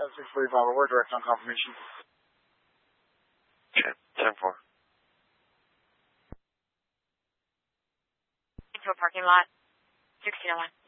6:35. We're direct on confirmation. Okay, 10-4. Into a parking lot, 1601.